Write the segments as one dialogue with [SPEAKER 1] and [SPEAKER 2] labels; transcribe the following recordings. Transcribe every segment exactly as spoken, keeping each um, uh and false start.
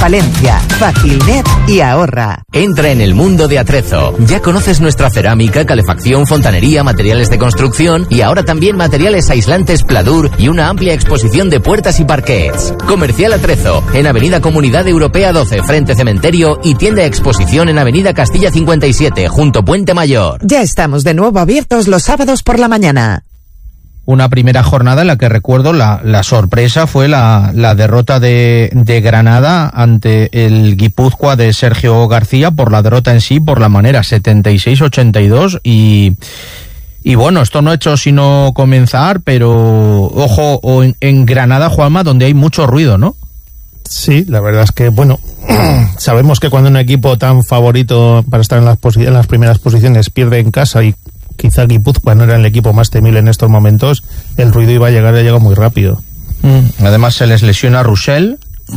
[SPEAKER 1] Palencia, Facilnet y ahorra.
[SPEAKER 2] Entra en el mundo de Atrezo. Ya conoces nuestra cerámica, calefacción, fontanería, materiales de construcción y ahora también materiales aislantes Pladur y una amplia exposición de puertas y parquets. Comercial Atrezo, en Avenida Comunidad Europea doce, frente Cementerio, y tienda exposición en Avenida Castilla cincuenta y siete, junto Puente Mayor.
[SPEAKER 1] Ya estamos de nuevo abiertos los sábados por la mañana.
[SPEAKER 3] Una primera jornada en la que recuerdo la, la sorpresa fue la, la derrota de, de Granada ante el Guipúzcoa de Sergio García, por la derrota en sí, por la manera, setenta y seis a ochenta y dos, y, y bueno, esto no ha hecho sino comenzar, pero ojo, o en, en Granada, Juanma, donde hay mucho ruido, ¿no?
[SPEAKER 4] Sí, la verdad es que, bueno, sabemos que cuando un equipo tan favorito para estar en las, posi- en las primeras posiciones pierde en casa, y quizá Guipúzcoa no era el equipo más temible en estos momentos, el ruido iba a llegar, ha llegado muy rápido.
[SPEAKER 3] Mm. Además se les lesiona a Roussel.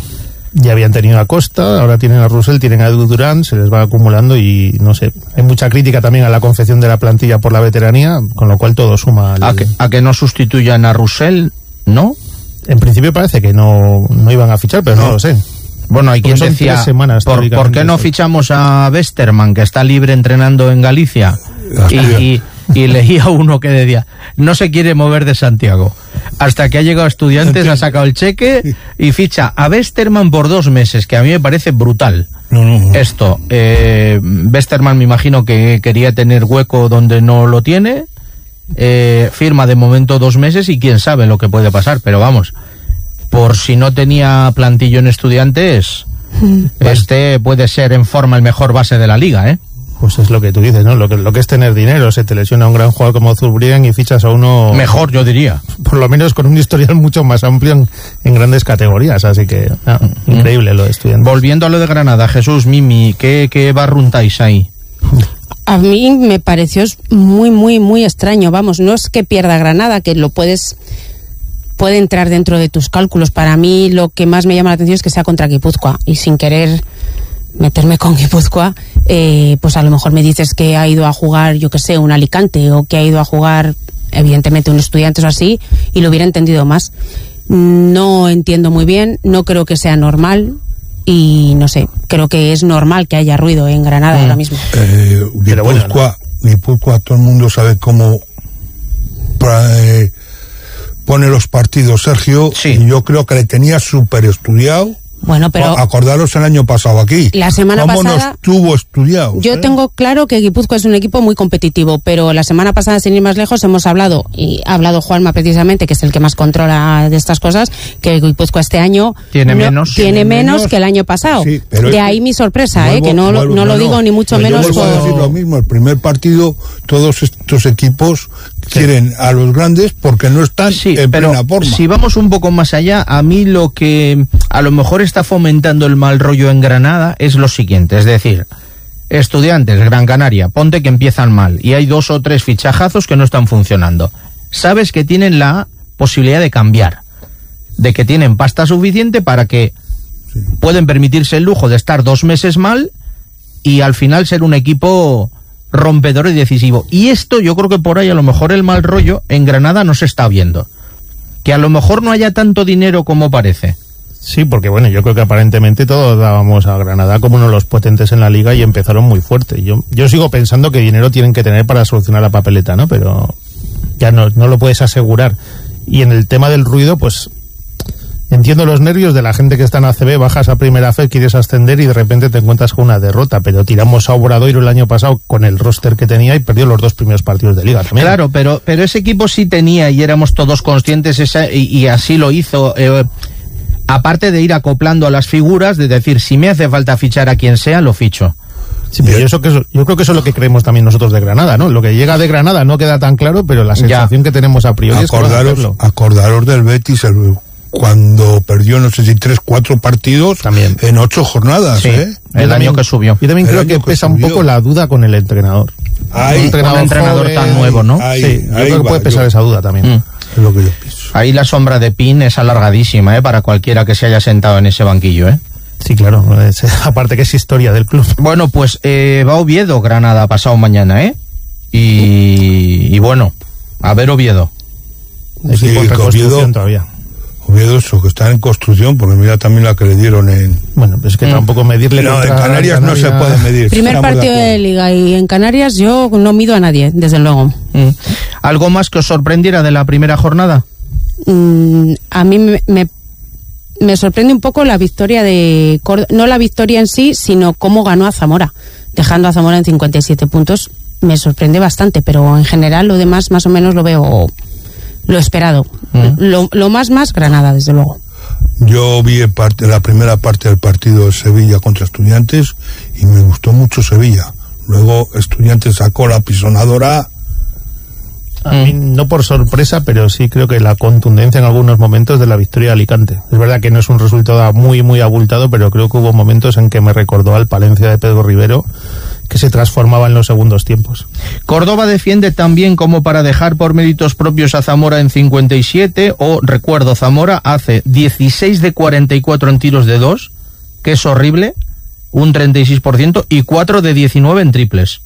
[SPEAKER 4] Ya habían tenido a Costa, ahora tienen a Roussel, tienen a Edu Durán, se les va acumulando y no sé, hay mucha crítica también a la confección de la plantilla por la veteranía, con lo cual todo suma. Al...
[SPEAKER 3] ¿A que, a que no sustituyan a Roussel, no?
[SPEAKER 4] En principio parece que no, no iban a fichar, pero no, no lo sé.
[SPEAKER 3] Bueno, hay quien decía, semanas, ¿por, ¿por qué no fichamos a Westerman, que está libre entrenando en Galicia? Y, y, y leía uno que decía, no se quiere mover de Santiago. Hasta que ha llegado a Estudiantes, ha sacado el cheque y ficha a Westerman por dos meses, que a mí me parece brutal.
[SPEAKER 5] No, no, no.
[SPEAKER 3] Esto, eh, Westerman me imagino que quería tener hueco donde no lo tiene, eh, firma de momento dos meses y quién sabe lo que puede pasar, pero vamos, por si no tenía plantillo en Estudiantes, mm. este puede ser en forma el mejor base de la liga, ¿eh?
[SPEAKER 4] Pues es lo que tú dices, ¿no? Lo que, lo que es tener dinero. Se te lesiona un gran jugador como Zurbrien y fichas a uno...
[SPEAKER 3] Mejor, yo diría.
[SPEAKER 4] Por lo menos con un historial mucho más amplio en, en grandes categorías. Así que, no, mm. increíble lo de Estudiantes.
[SPEAKER 3] Volviendo a lo de Granada, Jesús, Mimi, ¿qué, qué barruntáis ahí?
[SPEAKER 6] A mí me pareció muy, muy, muy extraño. Vamos, no es que pierda Granada, que lo puedes... puede entrar dentro de tus cálculos. Para mí lo que más me llama la atención es que sea contra Guipúzcoa, y sin querer meterme con Guipúzcoa, eh, pues a lo mejor me dices que ha ido a jugar, yo que sé, un Alicante, o que ha ido a jugar evidentemente un Estudiantes o así, y lo hubiera entendido más. No entiendo muy bien, no creo que sea normal, y no sé, creo que es normal que haya ruido en Granada mm. ahora mismo.
[SPEAKER 5] eh, Guipúzcoa, bueno, ¿no? Guipúzcoa, todo el mundo sabe cómo para, eh, pone los partidos Sergio, sí. Y yo creo que le tenía súper estudiado.
[SPEAKER 6] Bueno, pero...
[SPEAKER 5] Acordaros el año pasado aquí.
[SPEAKER 6] La semana
[SPEAKER 5] ¿Cómo
[SPEAKER 6] pasada...
[SPEAKER 5] nos tuvo estudiados?
[SPEAKER 6] Yo
[SPEAKER 5] ¿eh?
[SPEAKER 6] tengo claro que Guipúzcoa es un equipo muy competitivo, pero la semana pasada, sin ir más lejos, hemos hablado, y ha hablado Juanma precisamente, que es el que más controla de estas cosas, que Guipúzcoa este año...
[SPEAKER 3] Tiene
[SPEAKER 6] no,
[SPEAKER 3] menos.
[SPEAKER 6] Tiene,
[SPEAKER 3] tiene
[SPEAKER 6] menos,
[SPEAKER 3] menos
[SPEAKER 6] que el año pasado.
[SPEAKER 5] Sí, pero
[SPEAKER 6] de
[SPEAKER 5] es
[SPEAKER 6] ahí mi sorpresa,
[SPEAKER 5] vuelvo,
[SPEAKER 6] eh, que no,
[SPEAKER 5] vuelvo,
[SPEAKER 6] no, no lo digo ni mucho
[SPEAKER 5] pero
[SPEAKER 6] menos
[SPEAKER 5] yo
[SPEAKER 6] por...
[SPEAKER 5] a decir lo mismo, el primer partido, todos estos equipos sí. quieren a los grandes porque no están
[SPEAKER 3] sí,
[SPEAKER 5] en
[SPEAKER 3] pero
[SPEAKER 5] plena forma.
[SPEAKER 3] Si vamos un poco más allá, a mí lo que a lo mejor está fomentando el mal rollo en Granada es lo siguiente, es decir, Estudiantes, Gran Canaria, ponte que empiezan mal y hay dos o tres fichajazos que no están funcionando. Sabes que tienen la posibilidad de cambiar, de que tienen pasta suficiente para que sí. pueden permitirse el lujo de estar dos meses mal y al final ser un equipo rompedor y decisivo. Y esto yo creo que por ahí a lo mejor el mal rollo en Granada no se está viendo, que a lo mejor no haya tanto dinero como parece.
[SPEAKER 4] Sí, porque bueno, yo creo que aparentemente todos dábamos a Granada como uno de los potentes en la liga y empezaron muy fuerte. Yo yo sigo pensando que dinero tienen que tener para solucionar la papeleta, ¿no? Pero ya no, no lo puedes asegurar. Y en el tema del ruido, pues entiendo los nervios de la gente que está en A C B, bajas a primera fe, quieres ascender y de repente te encuentras con una derrota, pero tiramos a Obradoiro el año pasado con el roster que tenía y perdió los dos primeros partidos de liga también.
[SPEAKER 3] Claro, pero pero ese equipo sí tenía y éramos todos conscientes esa, y, y así lo hizo... Eh, aparte de ir acoplando a las figuras, de decir, si me hace falta fichar a quien sea, lo ficho.
[SPEAKER 4] Sí, pero yo, eso que, yo creo que eso es lo que creemos también nosotros de Granada, ¿no? Lo que llega de Granada no queda tan claro, pero la sensación ya. que tenemos a priori
[SPEAKER 5] acordaros,
[SPEAKER 4] es que
[SPEAKER 5] acordaros del Betis el, cuando perdió, no sé si tres, cuatro partidos también en ocho jornadas,
[SPEAKER 3] sí,
[SPEAKER 5] ¿eh?
[SPEAKER 3] El año que subió.
[SPEAKER 4] Yo también
[SPEAKER 5] el
[SPEAKER 4] creo que pesa
[SPEAKER 5] que
[SPEAKER 4] un poco la duda con el entrenador.
[SPEAKER 5] Ahí,
[SPEAKER 4] un entrenador,
[SPEAKER 3] un entrenador
[SPEAKER 4] joven,
[SPEAKER 3] tan nuevo, ¿no?
[SPEAKER 5] Ahí,
[SPEAKER 4] sí, yo
[SPEAKER 5] ahí
[SPEAKER 4] creo que
[SPEAKER 5] va,
[SPEAKER 4] puede pesar
[SPEAKER 5] yo,
[SPEAKER 4] esa duda también.
[SPEAKER 5] Mm. Es lo que yo pienso.
[SPEAKER 3] Ahí la sombra de Pin es alargadísima, ¿eh? Para cualquiera que se haya sentado en ese banquillo, ¿eh?
[SPEAKER 4] Sí, claro, es, aparte que es historia del club.
[SPEAKER 3] Bueno, pues eh, va Oviedo, Granada, pasado mañana, ¿eh? Y, y bueno, a ver Oviedo.
[SPEAKER 4] Equipo en reconstrucción
[SPEAKER 5] Oviedo,
[SPEAKER 4] todavía.
[SPEAKER 5] Oviedo, eso, que está en construcción, porque mira también la que le dieron en...
[SPEAKER 4] Bueno, pues es que mm. tampoco medirle...
[SPEAKER 5] No, en Canarias, Canarias no se puede medir.
[SPEAKER 6] Primer partido de, de Liga y en Canarias yo no mido a nadie, desde luego.
[SPEAKER 3] Mm. ¿Algo más que os sorprendiera de la primera jornada?
[SPEAKER 6] Mm, a mí me, me, me sorprende un poco la victoria de Córdoba, no la victoria en sí, sino cómo ganó a Zamora, dejando a Zamora en cincuenta y siete puntos. Me sorprende bastante, pero en general lo demás más o menos lo veo... Lo esperado. ¿Mm? Lo, lo más más Granada, desde luego.
[SPEAKER 5] Yo vi parte, la primera parte del partido de Sevilla contra Estudiantes y me gustó mucho Sevilla. Luego Estudiantes sacó la pisonadora.
[SPEAKER 4] A mí, no por sorpresa, pero sí creo que la contundencia en algunos momentos de la victoria de Alicante. Es verdad que no es un resultado muy, muy abultado, pero creo que hubo momentos en que me recordó al Palencia de Pedro Rivero, que se transformaba en los segundos tiempos.
[SPEAKER 3] Córdoba defiende también como para dejar por méritos propios a Zamora en cincuenta y siete, o recuerdo, Zamora hace dieciséis de cuarenta y cuatro en tiros de dos, que es horrible, un treinta y seis por ciento, y cuatro de diecinueve en triples.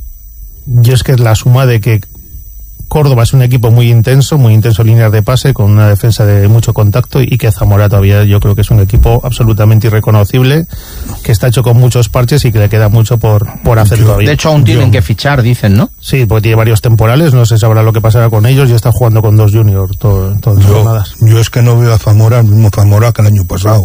[SPEAKER 4] Yo es que es la suma de que Córdoba es un equipo muy intenso, muy intenso en líneas de pase, con una defensa de mucho contacto, y que Zamora todavía yo creo que es un equipo absolutamente irreconocible, que está hecho con muchos parches y que le queda mucho por, por hacer yo, todavía.
[SPEAKER 3] De hecho aún tienen
[SPEAKER 4] yo,
[SPEAKER 3] que fichar, dicen, ¿no?
[SPEAKER 4] Sí, porque tiene varios temporales, no se sabrá lo que pasará con ellos, y está jugando con dos juniors todo, todas las jornadas.
[SPEAKER 5] Yo es que no veo a Zamora el mismo Zamora que el año pasado.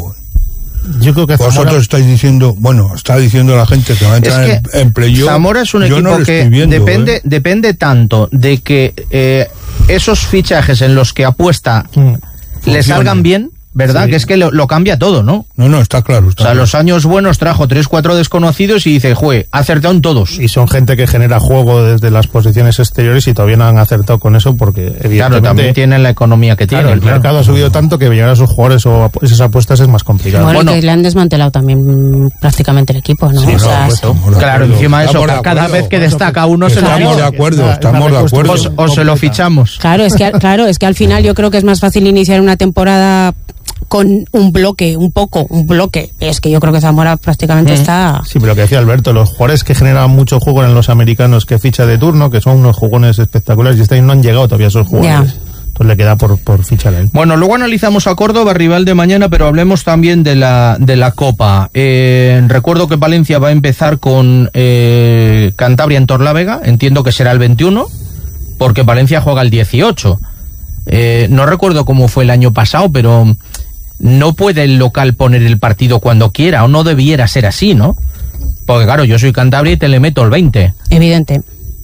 [SPEAKER 4] Yo creo que
[SPEAKER 5] Vosotros
[SPEAKER 4] Zamora...
[SPEAKER 5] estáis diciendo, bueno, está diciendo la gente que va a entrar es que en, en playoff.
[SPEAKER 3] Zamora es un equipo
[SPEAKER 5] no
[SPEAKER 3] que
[SPEAKER 5] viendo,
[SPEAKER 3] depende,
[SPEAKER 5] ¿eh?
[SPEAKER 3] depende tanto de que eh, esos fichajes en los que apuesta mm. le salgan bien, ¿verdad? Sí. Que es que lo, lo cambia todo, ¿no?
[SPEAKER 5] No, no, está claro. Está
[SPEAKER 3] o sea,
[SPEAKER 5] claro.
[SPEAKER 3] Los años buenos trajo tres, cuatro desconocidos y dice, jue, ha acertado en todos.
[SPEAKER 4] Y son gente que genera juego desde las posiciones exteriores y todavía no han acertado con eso porque evidentemente...
[SPEAKER 3] Claro, también tienen la economía que
[SPEAKER 4] claro,
[SPEAKER 3] tienen.
[SPEAKER 4] El claro. mercado ha subido tanto que llegar a sus jugadores o esas apuestas es más complicado.
[SPEAKER 6] Bueno, bueno, que le han desmantelado también prácticamente el equipo, ¿no?
[SPEAKER 3] Sí,
[SPEAKER 6] o sea,
[SPEAKER 3] no, pues, claro, encima de eso, de cada vez que destaca uno se lo
[SPEAKER 5] Estamos de acuerdo, estamos de acuerdo.
[SPEAKER 3] O, o se lo fichamos.
[SPEAKER 6] Claro, es que, claro, es que al final yo creo que es más fácil iniciar una temporada con un bloque, un poco, un bloque. Es que yo creo que Zamora prácticamente mm. está...
[SPEAKER 4] Sí, pero lo que decía Alberto, los jugadores que generan mucho juego eran los americanos que ficha de turno, que son unos jugones espectaculares, y este año no han llegado todavía esos jugadores. Yeah. Entonces le queda por, por fichar a él.
[SPEAKER 3] Bueno, luego analizamos a Córdoba, rival de mañana, pero hablemos también de la, de la Copa. Eh, recuerdo que Valencia va a empezar con eh, Cantabria en Torlavega, entiendo que será el veintiuno, porque Valencia juega el dieciocho. Eh, no recuerdo cómo fue el año pasado, pero... no puede el local poner el partido cuando quiera, o no debiera ser así, ¿no? Porque claro, yo soy Cantabria y te le meto el veinte.
[SPEAKER 6] Evidente.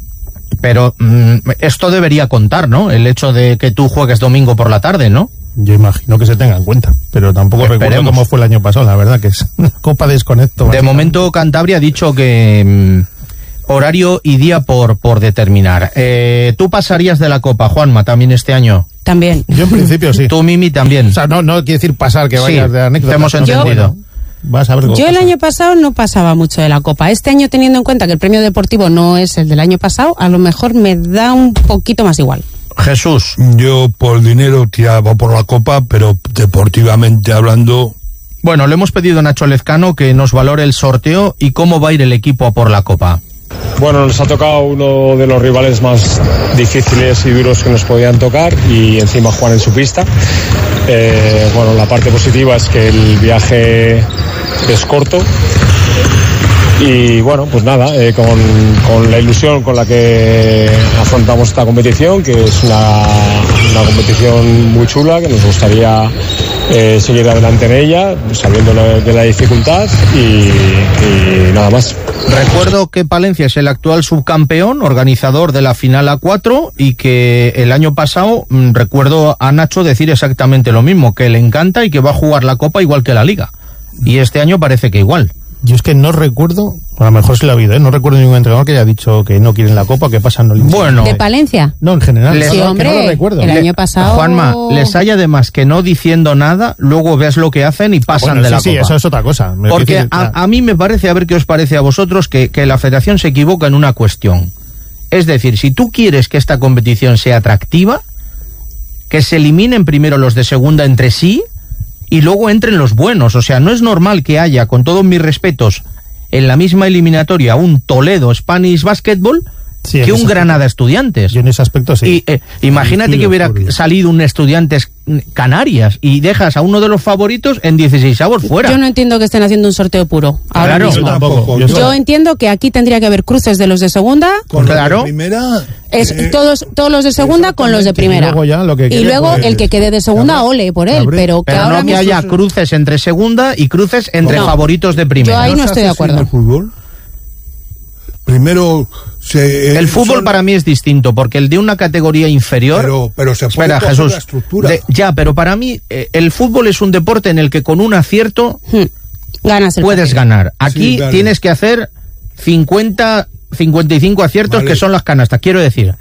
[SPEAKER 3] Pero mmm, esto debería contar, ¿no? El hecho de que tú juegues domingo por la tarde, ¿no?
[SPEAKER 4] Yo imagino que se tenga en cuenta, pero tampoco Esperemos. recuerdo cómo fue el año pasado, la verdad que es una copa desconecto.
[SPEAKER 3] De momento Cantabria ha dicho que mmm, horario y día por, por determinar. Eh, ¿Tú pasarías de la Copa, Juanma, también este año?
[SPEAKER 6] También.
[SPEAKER 4] Yo en principio sí.
[SPEAKER 3] Tú, Mimi, también.
[SPEAKER 4] O sea, no, no quiere decir pasar, que vayas sí, de anécdota.
[SPEAKER 3] Te hemos entendido.
[SPEAKER 4] Vas a ver
[SPEAKER 6] Yo el pasa. año pasado no pasaba mucho de la Copa. Este año, teniendo en cuenta que el premio deportivo no es el del año pasado, a lo mejor me da un poquito más igual.
[SPEAKER 3] Jesús.
[SPEAKER 5] Yo por dinero tiraba por la Copa, pero deportivamente hablando...
[SPEAKER 3] Bueno, le hemos pedido a Nacho Lezcano que nos valore el sorteo y cómo va a ir el equipo a por la Copa.
[SPEAKER 7] Bueno, nos ha tocado uno de los rivales más difíciles y duros que nos podían tocar y encima jugar en su pista. Eh, bueno, la parte positiva es que el viaje es corto y bueno, pues nada, eh, con, con la ilusión con la que afrontamos esta competición, que es una, una competición muy chula, que nos gustaría eh, seguir adelante en ella, sabiendo la, de la dificultad y, y nada más.
[SPEAKER 3] Recuerdo que Palencia es el actual subcampeón, organizador de la final A cuatro, y que el año pasado mmm, recuerdo a Nacho decir exactamente lo mismo, que le encanta y que va a jugar la Copa igual que la Liga. Y este año parece que igual.
[SPEAKER 4] Yo es que no recuerdo, a lo mejor se lo ha habido, ¿eh? No recuerdo ningún entrenador que haya dicho que no quieren la Copa, que pasan los
[SPEAKER 3] Bueno,
[SPEAKER 6] ¿de Palencia?
[SPEAKER 4] No, en general.
[SPEAKER 6] Sí,
[SPEAKER 4] no,
[SPEAKER 6] hombre,
[SPEAKER 4] que no lo recuerdo.
[SPEAKER 6] el año pasado...
[SPEAKER 3] Juanma, les hay además que no diciendo nada, luego ves lo que hacen y pasan
[SPEAKER 4] bueno,
[SPEAKER 3] de
[SPEAKER 4] sí,
[SPEAKER 3] la
[SPEAKER 4] sí,
[SPEAKER 3] Copa.
[SPEAKER 4] Sí, eso es otra cosa. Me
[SPEAKER 3] Porque
[SPEAKER 4] decir,
[SPEAKER 3] a, a mí me parece, a ver qué os parece a vosotros, que, que la Federación se equivoca en una cuestión. Es decir, si tú quieres que esta competición sea atractiva, que se eliminen primero los de segunda entre sí y luego entren los buenos. O sea, no es normal que haya, con todos mis respetos, en la misma eliminatoria un Toledo Spanish Basketball sí, que un Granada Estudiantes.
[SPEAKER 4] Yo en ese aspecto sí.
[SPEAKER 3] Y eh, imagínate que hubiera salido un Estudiantes Canarias y dejas a uno de los favoritos en dieciseisavos fuera.
[SPEAKER 6] Yo no entiendo que estén haciendo un sorteo puro ahora
[SPEAKER 3] Claro,
[SPEAKER 6] mismo.
[SPEAKER 5] Yo tampoco.
[SPEAKER 6] Yo,
[SPEAKER 5] Yo-
[SPEAKER 6] entiendo que aquí tendría que haber cruces de los de segunda,
[SPEAKER 5] Con los de
[SPEAKER 3] Claro.
[SPEAKER 5] primera,
[SPEAKER 6] es
[SPEAKER 5] eh,
[SPEAKER 6] todos todos los de segunda con los de
[SPEAKER 5] exactamente.
[SPEAKER 6] primera.
[SPEAKER 4] Y luego ya lo que
[SPEAKER 6] Y
[SPEAKER 4] quede,
[SPEAKER 6] luego
[SPEAKER 5] pues,
[SPEAKER 6] el que quede de segunda,
[SPEAKER 5] cabrón,
[SPEAKER 6] ole por él,
[SPEAKER 5] cabrón.
[SPEAKER 6] pero que
[SPEAKER 3] Pero
[SPEAKER 6] ahora
[SPEAKER 3] no que
[SPEAKER 6] mismo
[SPEAKER 3] haya cruces entre segunda y cruces entre
[SPEAKER 6] No.
[SPEAKER 3] favoritos de primera.
[SPEAKER 6] Yo ahí no
[SPEAKER 5] se
[SPEAKER 6] estoy de
[SPEAKER 5] hace así
[SPEAKER 6] acuerdo.
[SPEAKER 5] en el fútbol? Primero se,
[SPEAKER 3] El
[SPEAKER 5] eh,
[SPEAKER 3] fútbol
[SPEAKER 5] son-
[SPEAKER 3] para mí es distinto, porque el de una categoría inferior...
[SPEAKER 5] pero, pero se puede
[SPEAKER 3] Espera,
[SPEAKER 5] coger
[SPEAKER 3] Jesús.
[SPEAKER 5] la estructura.
[SPEAKER 3] de- ya, pero para mí eh, el fútbol es un deporte en el que con un acierto
[SPEAKER 6] Hmm, ganas el
[SPEAKER 3] puedes
[SPEAKER 6] partido.
[SPEAKER 3] ganar. Aquí
[SPEAKER 5] Sí, dale.
[SPEAKER 3] tienes que hacer cincuenta, cincuenta y cinco aciertos,
[SPEAKER 5] Vale.
[SPEAKER 3] que son las canastas. Quiero decir,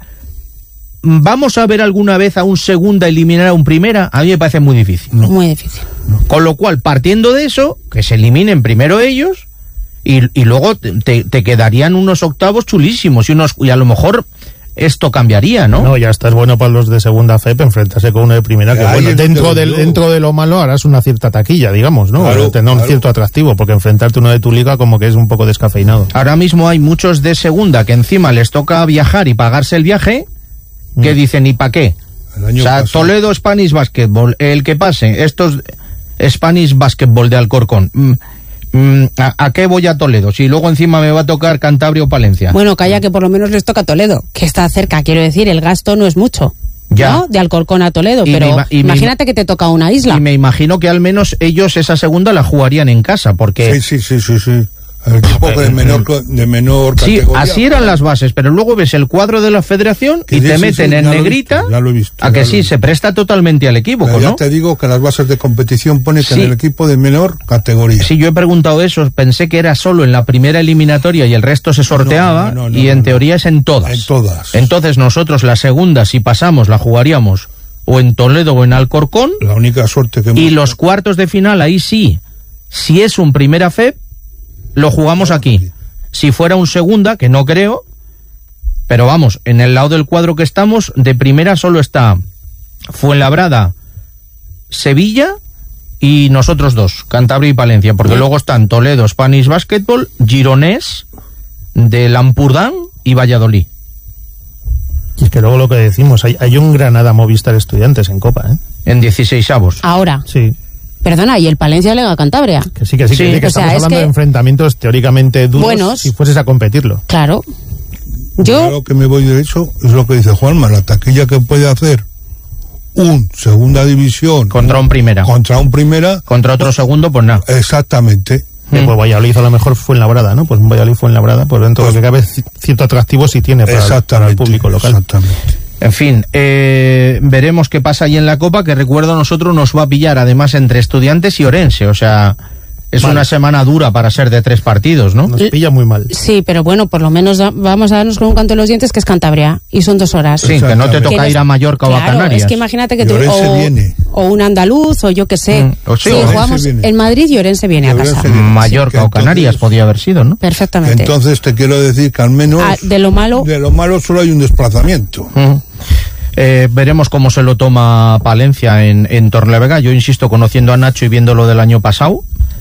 [SPEAKER 3] ¿vamos a ver alguna vez a un segunda eliminar a un primera? A mí me parece muy difícil.
[SPEAKER 6] Muy difícil.
[SPEAKER 3] Con lo cual, partiendo de eso, que se eliminen primero ellos y, y luego te, te quedarían unos octavos chulísimos y unos y a lo mejor esto cambiaría, ¿no?
[SPEAKER 4] No, ya estás bueno para los de segunda F E P enfrentarse con uno de primera, que
[SPEAKER 5] Ahí
[SPEAKER 4] bueno,
[SPEAKER 5] es
[SPEAKER 4] dentro
[SPEAKER 5] donde
[SPEAKER 4] del,
[SPEAKER 5] yo-
[SPEAKER 4] dentro de lo malo harás una cierta taquilla, digamos, ¿no?
[SPEAKER 5] Claro,
[SPEAKER 4] Tendrá un
[SPEAKER 5] claro.
[SPEAKER 4] cierto atractivo, porque enfrentarte uno de tu liga como que es un poco descafeinado.
[SPEAKER 3] Ahora mismo hay muchos de segunda que encima les toca viajar y pagarse el viaje, que dicen, ¿y para qué?
[SPEAKER 5] El
[SPEAKER 3] O
[SPEAKER 5] año
[SPEAKER 3] sea,
[SPEAKER 5] pasado.
[SPEAKER 3] Toledo Spanish Basketball, el que pase, estos Spanish Basketball de Alcorcón, mm, mm, ¿a, a qué voy a Toledo? Si luego encima me va a tocar Cantabria o Palencia.
[SPEAKER 6] Bueno, calla que por lo menos les toca Toledo, que está cerca, quiero decir, el gasto no es mucho.
[SPEAKER 3] Ya.
[SPEAKER 6] ¿No? De Alcorcón a Toledo,
[SPEAKER 3] Y
[SPEAKER 6] pero
[SPEAKER 3] me ima- y me
[SPEAKER 6] imagínate que te toca una isla.
[SPEAKER 3] Y me imagino que al menos ellos esa segunda la jugarían en casa, porque...
[SPEAKER 5] Sí, sí, sí, sí, sí. El equipo de menor, co- de menor
[SPEAKER 3] Sí,
[SPEAKER 5] categoría.
[SPEAKER 3] así eran las bases, pero luego ves el cuadro de la federación
[SPEAKER 5] Que
[SPEAKER 3] y
[SPEAKER 5] sí,
[SPEAKER 3] te
[SPEAKER 5] sí,
[SPEAKER 3] meten
[SPEAKER 5] sí,
[SPEAKER 3] en
[SPEAKER 5] ya lo he
[SPEAKER 3] negrita,
[SPEAKER 5] visto, ya lo he visto,
[SPEAKER 3] a
[SPEAKER 5] ya
[SPEAKER 3] que
[SPEAKER 5] lo he
[SPEAKER 3] sí,
[SPEAKER 5] visto.
[SPEAKER 3] se presta totalmente al equipo,
[SPEAKER 5] Pero ya
[SPEAKER 3] ¿no?
[SPEAKER 5] te digo que las bases de competición pone que
[SPEAKER 3] Sí.
[SPEAKER 5] en el equipo de menor categoría.
[SPEAKER 3] Sí, yo he preguntado eso, pensé que era solo en la primera eliminatoria y el resto se sorteaba,
[SPEAKER 5] no, no, no,
[SPEAKER 3] y
[SPEAKER 5] no,
[SPEAKER 3] en
[SPEAKER 5] no.
[SPEAKER 3] teoría es en todas.
[SPEAKER 5] En todas.
[SPEAKER 3] Entonces nosotros la segunda, si pasamos, la jugaríamos o en Toledo o en Alcorcón,
[SPEAKER 5] La única suerte que
[SPEAKER 3] y
[SPEAKER 5] hemos-
[SPEAKER 3] los cuartos de final, ahí sí, si es un primera F E P, lo jugamos aquí. Si fuera un segunda, que no creo, pero vamos, en el lado del cuadro que estamos, de primera solo está Fuenlabrada, Sevilla y nosotros dos, Cantabria y Palencia, porque luego están Toledo, Spanish Basketball, Gironés, del Ampurdán y Valladolid.
[SPEAKER 4] Y es que luego lo que decimos, hay, hay un Granada Movistar Estudiantes en Copa, ¿eh?
[SPEAKER 3] En dieciseisavos.
[SPEAKER 6] Ahora,
[SPEAKER 4] Sí,
[SPEAKER 6] perdona, ¿y el Palencia Lega Cantabria?
[SPEAKER 4] que sí, que sí,
[SPEAKER 3] Sí,
[SPEAKER 4] que, sí, que
[SPEAKER 6] o sea,
[SPEAKER 4] estamos
[SPEAKER 6] es
[SPEAKER 4] hablando
[SPEAKER 6] que-
[SPEAKER 4] de enfrentamientos teóricamente duros
[SPEAKER 6] Buenos.
[SPEAKER 4] si fueses a competirlo.
[SPEAKER 6] Claro.
[SPEAKER 5] Yo
[SPEAKER 6] Yo,
[SPEAKER 5] lo que me voy de eso es lo que dice Juanma, la taquilla que puede hacer un segunda división
[SPEAKER 3] Contra un primera.
[SPEAKER 5] contra un primera,
[SPEAKER 3] Contra otro segundo, pues nada.
[SPEAKER 5] exactamente.
[SPEAKER 4] Eh,
[SPEAKER 3] Mm.
[SPEAKER 4] Pues Valladolid a lo mejor fue en Labrada, ¿no? Pues un Valladolid fue en Labrada, pues dentro
[SPEAKER 5] Pues-
[SPEAKER 4] de lo que cabe ci- cierto atractivo sí tiene para, el- para
[SPEAKER 5] Exactamente.
[SPEAKER 4] el público local.
[SPEAKER 5] Exactamente.
[SPEAKER 3] En fin, eh, veremos qué pasa ahí en la Copa, que recuerdo a nosotros nos va a pillar además entre Estudiantes y Orense, o sea, es
[SPEAKER 4] Vale.
[SPEAKER 3] una semana dura para ser de tres partidos, ¿no?
[SPEAKER 4] Nos pilla muy mal.
[SPEAKER 6] sí, pero bueno, por lo menos da- vamos a darnos con un canto en los dientes que es Cantabria, y son dos horas.
[SPEAKER 3] Sí, que no te
[SPEAKER 5] Exactamente.
[SPEAKER 3] toca
[SPEAKER 6] Que
[SPEAKER 3] ir a
[SPEAKER 6] les-
[SPEAKER 3] Mallorca o a
[SPEAKER 6] Claro,
[SPEAKER 3] Canarias.
[SPEAKER 6] es que imagínate que
[SPEAKER 5] Y
[SPEAKER 6] tú,
[SPEAKER 5] Orense
[SPEAKER 6] o,
[SPEAKER 5] viene.
[SPEAKER 6] o un andaluz, o yo qué sé.
[SPEAKER 3] Mm, o sí,
[SPEAKER 6] sí,
[SPEAKER 3] Orense
[SPEAKER 6] jugamos
[SPEAKER 5] viene.
[SPEAKER 6] en Madrid y Orense viene
[SPEAKER 5] Y
[SPEAKER 6] a
[SPEAKER 5] Orense
[SPEAKER 6] casa.
[SPEAKER 5] viene.
[SPEAKER 3] Mallorca
[SPEAKER 5] Sí,
[SPEAKER 3] o
[SPEAKER 5] que
[SPEAKER 3] Canarias
[SPEAKER 5] entonces-
[SPEAKER 3] podía haber sido, ¿no?
[SPEAKER 6] Perfectamente.
[SPEAKER 5] Entonces te quiero decir que al menos
[SPEAKER 6] Ah, de lo malo,
[SPEAKER 5] de lo malo solo hay un desplazamiento.
[SPEAKER 3] Mm. Eh, veremos cómo se lo toma Palencia en, en Torrelavega. Yo insisto, conociendo a Nacho y viendo lo del año pasado,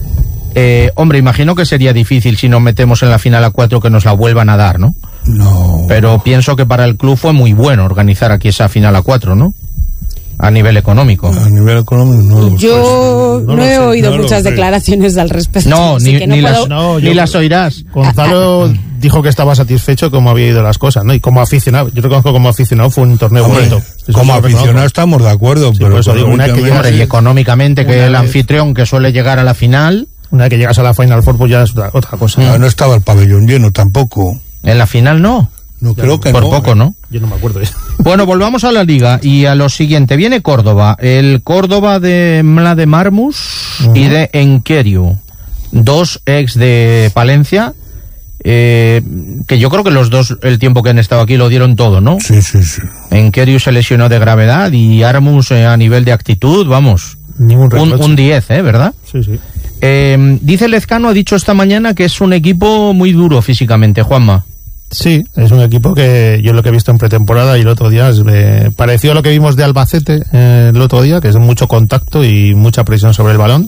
[SPEAKER 3] eh, hombre, imagino que sería difícil si nos metemos en la final a cuatro que nos la vuelvan a dar, ¿no?
[SPEAKER 5] No.
[SPEAKER 3] Pero pienso que para el club fue muy bueno organizar aquí esa final a cuatro, ¿no? A nivel económico.
[SPEAKER 5] A nivel económico no lo
[SPEAKER 6] yo
[SPEAKER 5] sé.
[SPEAKER 6] no,
[SPEAKER 5] lo
[SPEAKER 6] he
[SPEAKER 5] sé,
[SPEAKER 6] oído
[SPEAKER 5] no lo
[SPEAKER 6] muchas
[SPEAKER 5] sé.
[SPEAKER 6] declaraciones al respecto.
[SPEAKER 3] No,
[SPEAKER 6] así
[SPEAKER 3] ni,
[SPEAKER 6] que no
[SPEAKER 3] ni
[SPEAKER 6] puedo-
[SPEAKER 3] las,
[SPEAKER 4] No,
[SPEAKER 3] ni
[SPEAKER 4] yo-
[SPEAKER 3] las oirás.
[SPEAKER 4] Gonzalo dijo que estaba satisfecho cómo había ido las cosas, ¿no? Y como aficionado, yo reconozco como aficionado fue un torneo
[SPEAKER 5] Hombre,
[SPEAKER 4] bonito. Eso
[SPEAKER 5] como
[SPEAKER 4] sí lo reconozco.
[SPEAKER 5] aficionado estamos de acuerdo,
[SPEAKER 4] Sí,
[SPEAKER 5] pero
[SPEAKER 4] por eso digo, una vez que
[SPEAKER 5] económicamente-
[SPEAKER 3] Hombre, y económicamente, que
[SPEAKER 4] Una
[SPEAKER 3] el
[SPEAKER 4] vez.
[SPEAKER 3] anfitrión que suele llegar a la final,
[SPEAKER 4] Una vez que llegas a la Final Four, pues ya es otra, otra cosa.
[SPEAKER 5] Ah, no estaba el pabellón lleno tampoco.
[SPEAKER 3] en la final no.
[SPEAKER 5] No creo que
[SPEAKER 3] Por
[SPEAKER 5] no.
[SPEAKER 3] poco,
[SPEAKER 5] ¿eh?
[SPEAKER 3] ¿no?
[SPEAKER 4] Yo no me acuerdo de eso.
[SPEAKER 3] Bueno, volvamos a la liga y a lo siguiente. Viene Córdoba, el Córdoba de Mlade Marmus y de Enqueriu, dos ex de Palencia, eh, que yo creo que los dos, el tiempo que han estado aquí, lo dieron todo, ¿no?
[SPEAKER 5] Sí, sí, sí.
[SPEAKER 3] Enqueriu se lesionó de gravedad y Armus eh, a nivel de actitud, vamos,
[SPEAKER 4] Ningún
[SPEAKER 3] un,
[SPEAKER 4] reproche.
[SPEAKER 3] un diez, ¿eh? ¿Verdad?
[SPEAKER 4] Sí, sí.
[SPEAKER 3] Eh, dice Lezcano, ha dicho esta mañana que es un equipo muy duro físicamente, Juanma.
[SPEAKER 4] Sí, es un equipo que yo lo que he visto en pretemporada y el otro día es eh, parecido a lo que vimos de Albacete eh, el otro día, que es mucho contacto y mucha presión sobre el balón.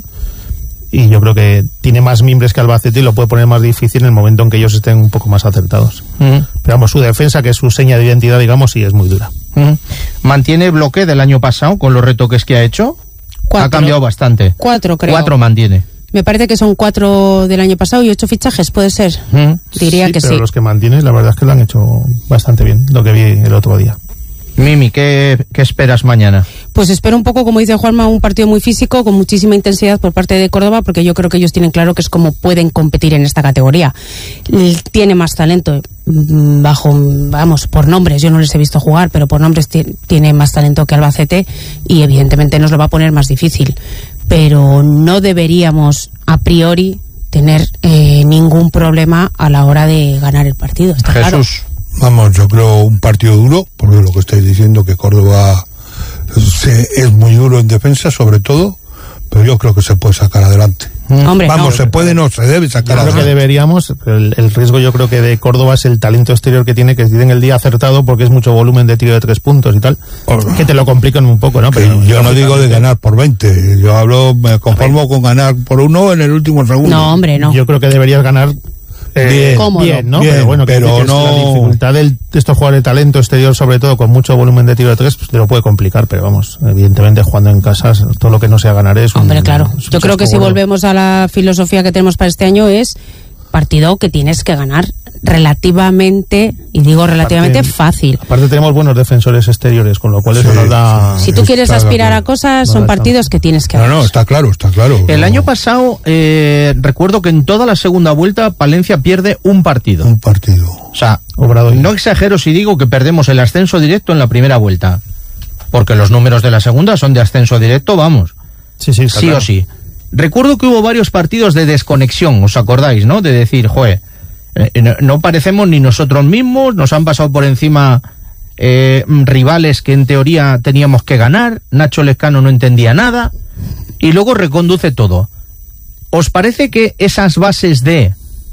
[SPEAKER 4] Y yo creo que tiene más mimbres que Albacete y lo puede poner más difícil en el momento en que ellos estén un poco más acertados.
[SPEAKER 3] Mm.
[SPEAKER 4] Pero vamos, su defensa, que es su seña de identidad, digamos, sí es muy dura.
[SPEAKER 3] Uh-huh. ¿Mantiene bloque del año pasado con los retoques que ha hecho?
[SPEAKER 6] Cuatro.
[SPEAKER 3] Ha cambiado bastante.
[SPEAKER 6] Cuatro, creo.
[SPEAKER 3] Cuatro mantiene.
[SPEAKER 6] Me parece que son cuatro del año pasado y ocho fichajes, ¿puede ser?
[SPEAKER 3] Uh-huh.
[SPEAKER 6] Diría
[SPEAKER 4] sí,
[SPEAKER 6] que
[SPEAKER 4] pero
[SPEAKER 6] sí.
[SPEAKER 4] Los que mantiene, la verdad es que lo han hecho bastante bien, lo que vi el otro día.
[SPEAKER 3] Mimi, ¿qué, qué esperas mañana?
[SPEAKER 6] Pues espero un poco, como dice Juanma, un partido muy físico, con muchísima intensidad por parte de Córdoba, porque yo creo que ellos tienen claro que es como pueden competir en esta categoría. Tiene más talento, bajo, vamos, por nombres, yo no les he visto jugar, pero por nombres t- tiene más talento que Albacete y evidentemente nos lo va a poner más difícil. Pero no deberíamos, a priori, tener eh, ningún problema a la hora de ganar el partido. ¿Está
[SPEAKER 3] Jesús.
[SPEAKER 6] claro?
[SPEAKER 5] Vamos, yo creo un partido duro, porque lo que estáis diciendo, que Córdoba se, es muy duro en defensa, sobre todo, pero yo creo que se puede sacar adelante.
[SPEAKER 6] Hombre,
[SPEAKER 5] Vamos,
[SPEAKER 6] no.
[SPEAKER 5] se puede, no, se debe sacar
[SPEAKER 4] Yo creo
[SPEAKER 5] adelante.
[SPEAKER 4] que deberíamos, el, el riesgo yo creo que de Córdoba es el talento exterior que tiene, que tienen el día acertado porque es mucho volumen de tiro de tres puntos y tal, que te lo complican un poco, ¿no?
[SPEAKER 5] Que
[SPEAKER 4] Pero
[SPEAKER 5] yo no digo de ganar por veinte, yo hablo, me conformo con ganar por uno en el último segundo.
[SPEAKER 6] No, hombre, no.
[SPEAKER 4] Yo creo que deberías ganar eh,
[SPEAKER 5] Bien,
[SPEAKER 6] cómodo.
[SPEAKER 4] bien, ¿no?
[SPEAKER 5] Bien,
[SPEAKER 4] pero bueno,
[SPEAKER 5] pero
[SPEAKER 4] que, que
[SPEAKER 5] no-
[SPEAKER 4] la dificultad del, de estos jugadores de talento exterior, sobre todo con mucho volumen de tiro de tres, pues te lo puede complicar, pero vamos, evidentemente jugando en casa, todo lo que no sea ganar es un...
[SPEAKER 6] Hombre, claro.
[SPEAKER 4] es un
[SPEAKER 6] Yo creo que si
[SPEAKER 4] chasco gordo.
[SPEAKER 6] volvemos a la filosofía que tenemos para este año es partido que tienes que ganar relativamente, y digo relativamente
[SPEAKER 4] Aparte-
[SPEAKER 6] fácil.
[SPEAKER 4] Aparte tenemos buenos defensores exteriores, con lo cual eso
[SPEAKER 5] Sí,
[SPEAKER 4] nos da...
[SPEAKER 6] Si tú
[SPEAKER 5] está
[SPEAKER 6] quieres
[SPEAKER 5] de
[SPEAKER 6] aspirar a
[SPEAKER 5] acuerdo.
[SPEAKER 6] cosas,
[SPEAKER 4] No,
[SPEAKER 6] son
[SPEAKER 4] no,
[SPEAKER 6] partidos que tienes que
[SPEAKER 5] No,
[SPEAKER 6] ganar.
[SPEAKER 5] no, está claro, está claro.
[SPEAKER 3] El
[SPEAKER 5] No,
[SPEAKER 3] año pasado, eh, recuerdo que en toda la segunda vuelta, Palencia pierde un partido.
[SPEAKER 5] un partido.
[SPEAKER 3] O sea,
[SPEAKER 4] Obradoiro.
[SPEAKER 3] no exagero si digo que perdemos el ascenso directo en la primera vuelta. Porque los números de la segunda son de ascenso directo, vamos.
[SPEAKER 4] Sí, sí, está
[SPEAKER 3] Sí
[SPEAKER 4] claro.
[SPEAKER 3] o sí. Recuerdo que hubo varios partidos de desconexión, ¿os acordáis, no? De decir, joder, eh, no, no parecemos ni nosotros mismos, nos han pasado por encima eh, rivales que en teoría teníamos que ganar, Nacho Lescano no entendía nada, y luego reconduce todo. ¿Os parece que esas bases de,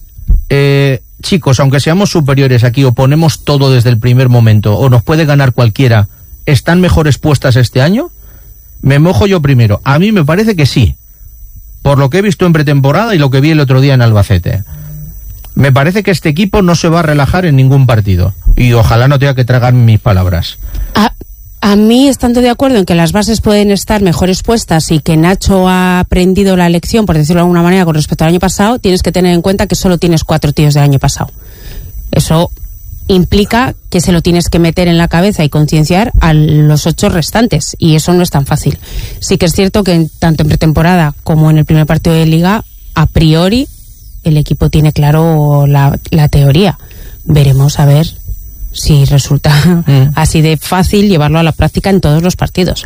[SPEAKER 3] eh, chicos, aunque seamos superiores aquí, o ponemos todo desde el primer momento, o nos puede ganar cualquiera, están mejor expuestas este año? Me mojo yo primero. A mí me parece que sí, por lo que he visto en pretemporada y lo que vi el otro día en Albacete. Me parece que este equipo no se va a relajar en ningún partido. Y ojalá no tenga que tragar mis palabras.
[SPEAKER 6] A, a mí, estando de acuerdo en que las bases pueden estar mejor expuestas y que Nacho ha aprendido la lección, por decirlo de alguna manera, con respecto al año pasado, tienes que tener en cuenta que solo tienes cuatro tíos del año pasado. Eso implica que se lo tienes que meter en la cabeza y concienciar a los ocho restantes, y eso no es tan fácil. Sí que es cierto que en, tanto en pretemporada como en el primer partido de Liga, a priori el equipo tiene claro la, la teoría. Veremos a ver si resulta
[SPEAKER 3] Mm.
[SPEAKER 6] así de fácil llevarlo a la práctica en todos los partidos.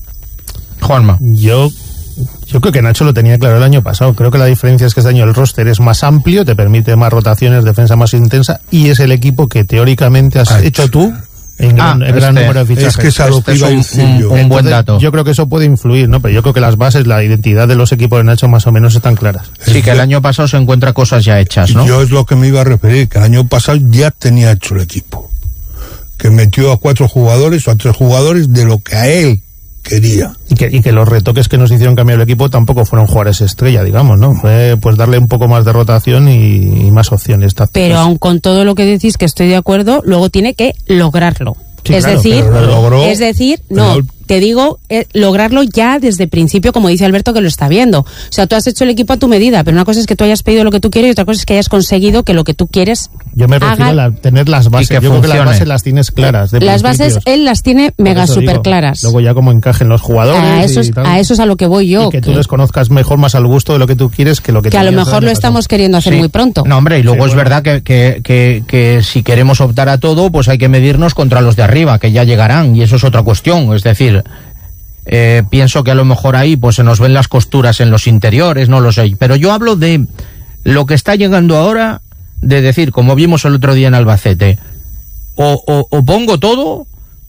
[SPEAKER 3] Juanma.
[SPEAKER 4] Yo, yo creo que Nacho lo tenía claro el año pasado. Creo que la diferencia es que este año el roster es más amplio, te permite más rotaciones, defensa más intensa, y es el equipo que teóricamente has
[SPEAKER 5] Ah,
[SPEAKER 4] hecho tú en gran,
[SPEAKER 3] Ah,
[SPEAKER 4] en gran
[SPEAKER 3] este-
[SPEAKER 4] número de fichajes.
[SPEAKER 5] Es que es a lo
[SPEAKER 3] Este
[SPEAKER 5] que
[SPEAKER 3] es
[SPEAKER 5] iba a
[SPEAKER 3] un-
[SPEAKER 5] decir
[SPEAKER 3] un-
[SPEAKER 5] yo.
[SPEAKER 3] un- buen
[SPEAKER 4] Entonces,
[SPEAKER 3] dato.
[SPEAKER 4] Yo creo que eso puede influir, ¿no? Pero yo creo que las bases, la identidad de los equipos de Nacho más o menos están claras.
[SPEAKER 3] Sí, que el año pasado se encuentra cosas ya hechas, ¿no?
[SPEAKER 5] Yo es lo que me iba a referir, que el año pasado ya tenía hecho el equipo. Que metió a cuatro jugadores o a tres jugadores de lo que a él quería.
[SPEAKER 4] Y que, y que los retoques que nos hicieron cambiar el equipo tampoco fueron jugadores estrella, digamos, ¿no? Fue pues darle un poco más de rotación y, y más opciones tácticas.
[SPEAKER 6] Pero aun con todo lo que decís, que estoy de acuerdo, luego tiene que lograrlo.
[SPEAKER 4] Sí,
[SPEAKER 6] es
[SPEAKER 4] claro,
[SPEAKER 6] decir,
[SPEAKER 5] pero lo logró.
[SPEAKER 6] es decir, no,
[SPEAKER 5] Pero-
[SPEAKER 6] te digo, eh, lograrlo ya desde el principio, como dice Alberto, que lo está viendo. O sea, tú has hecho el equipo a tu medida, pero una cosa es que tú hayas pedido lo que tú quieres y otra cosa es que hayas conseguido que lo que tú quieres
[SPEAKER 4] Yo me refiero
[SPEAKER 6] haga-
[SPEAKER 4] a la- tener las bases.
[SPEAKER 3] que
[SPEAKER 4] Yo creo que las
[SPEAKER 3] funcione.
[SPEAKER 4] bases las tienes claras. de
[SPEAKER 6] Las
[SPEAKER 4] principios.
[SPEAKER 6] bases él las tiene
[SPEAKER 4] Por
[SPEAKER 6] mega
[SPEAKER 4] eso
[SPEAKER 6] super
[SPEAKER 4] digo,
[SPEAKER 6] claras.
[SPEAKER 4] Luego ya como encajen los jugadores.
[SPEAKER 6] A eso,
[SPEAKER 4] y
[SPEAKER 6] es,
[SPEAKER 4] tal.
[SPEAKER 6] a eso es a lo que voy yo.
[SPEAKER 4] Y que tú
[SPEAKER 6] que-
[SPEAKER 4] les conozcas mejor, más al gusto de lo que tú quieres que lo que
[SPEAKER 6] que a lo
[SPEAKER 4] tenías el
[SPEAKER 6] mejor
[SPEAKER 4] año
[SPEAKER 6] lo
[SPEAKER 4] pasado.
[SPEAKER 6] estamos queriendo hacer
[SPEAKER 3] Sí.
[SPEAKER 6] muy pronto.
[SPEAKER 3] No, hombre, y luego
[SPEAKER 4] Sí,
[SPEAKER 3] es
[SPEAKER 4] bueno.
[SPEAKER 3] verdad que, que, que, que si queremos optar a todo, pues hay que medirnos contra los de arriba, que ya llegarán, y eso es otra cuestión. Es decir, eh, pienso que a lo mejor ahí pues se nos ven las costuras en los interiores, no lo sé. Pero yo hablo de lo que está llegando ahora, de decir, como vimos el otro día en Albacete, o, o, o pongo todo,